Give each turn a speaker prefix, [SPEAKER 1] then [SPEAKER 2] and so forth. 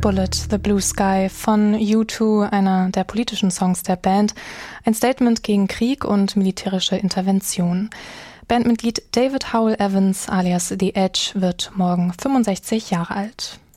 [SPEAKER 1] Bullet the Blue Sky von U2, einer der politischen Songs der Band, ein Statement gegen Krieg und militärische Intervention. Bandmitglied David Howell Evans alias The Edge wird morgen 65 Jahre alt.